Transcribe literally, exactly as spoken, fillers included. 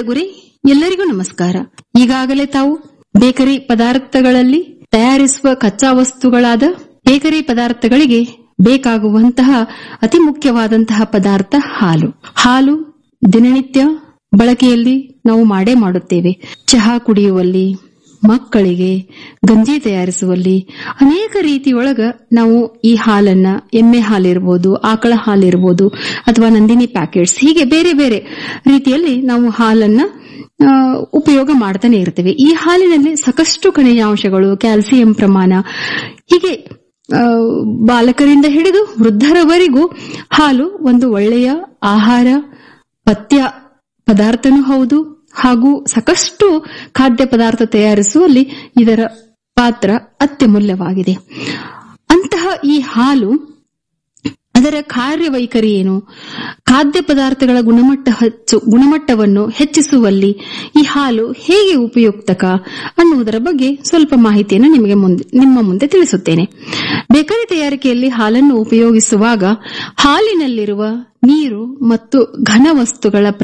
ಕೇಳುಗರೆ, ಎಲ್ಲರಿಗೂ ನಮಸ್ಕಾರ. ಈಗಾಗಲೇ ತಾವು ಬೇಕರಿ ಪದಾರ್ಥಗಳಲ್ಲಿ ತಯಾರಿಸುವ ಕಚ್ಚಾ ವಸ್ತುಗಳಾದ ಬೇಕರಿ ಪದಾರ್ಥಗಳಿಗೆ ಬೇಕಾಗುವಂತಹ ಅತಿ ಮುಖ್ಯವಾದಂತಹ ಪದಾರ್ಥ ಹಾಲು. ಹಾಲು ದಿನನಿತ್ಯ ಬಳಕೆಯಲ್ಲಿ ನಾವು ಮಾಡೇ ಮಾಡುತ್ತೇವೆ. ಚಹಾ ಕುಡಿಯುವಲ್ಲಿ, ಮಕ್ಕಳಿಗೆ ಗಂಜಿ ತಯಾರಿಸುವಲ್ಲಿ, ಅನೇಕ ರೀತಿಯೊಳಗ ನಾವು ಈ ಹಾಲನ್ನ, ಎಮ್ಮೆ ಹಾಲಿರ್ಬೋದು, ಆಕಳ ಹಾಲಿರ್ಬೋದು, ಅಥವಾ ನಂದಿನಿ ಪ್ಯಾಕೆಟ್ಸ್, ಹೀಗೆ ಬೇರೆ ಬೇರೆ ರೀತಿಯಲ್ಲಿ ನಾವು ಹಾಲನ್ನ ಉಪಯೋಗ ಮಾಡ್ತಾನೆ ಇರ್ತೇವೆ. ಈ ಹಾಲಿನಲ್ಲಿ ಸಾಕಷ್ಟು ಖನಿಜಾಂಶಗಳು, ಕ್ಯಾಲ್ಸಿಯಂ ಪ್ರಮಾಣ, ಹೀಗೆ ಬಾಲಕರಿಂದ ಹಿಡಿದು ವೃದ್ಧರವರೆಗೂ ಹಾಲು ಒಂದು ಒಳ್ಳೆಯ ಆಹಾರ ಪಥ್ಯ ಪದಾರ್ಥನೂ ಹೌದು. ಹಾಗೂ ಸಾಕಷ್ಟು ಖಾದ್ಯ ಪದಾರ್ಥ ತಯಾರಿಸುವಲ್ಲಿ ಇದರ ಪಾತ್ರ ಅತ್ಯಮೂಲ್ಯವಾಗಿದೆ. ಅಂತಹ ಈ ಹಾಲು, ಅದರ ಕಾರ್ಯವೈಖರಿ ಏನು, ಖಾದ್ಯ ಪದಾರ್ಥಗಳ ಗುಣಮಟ್ಟ ಹೆಚ್ಚು ಗುಣಮಟ್ಟವನ್ನು ಹೆಚ್ಚಿಸುವಲ್ಲಿ ಈ ಹಾಲು ಹೇಗೆ ಉಪಯುಕ್ತಕ ಅನ್ನುವುದರ ಬಗ್ಗೆ ಸ್ವಲ್ಪ ಮಾಹಿತಿಯನ್ನು ನಿಮಗೆ ಮುಂದೆ ನಿಮ್ಮ ಮುಂದೆ ತಿಳಿಸುತ್ತೇನೆ. ಬೇಕರಿ ತಯಾರಿಕೆಯಲ್ಲಿ ಹಾಲನ್ನು ಉಪಯೋಗಿಸುವಾಗ ಹಾಲಿನಲ್ಲಿರುವ ನೀರು ಮತ್ತು ಘನ ವಸ್ತುಗಳ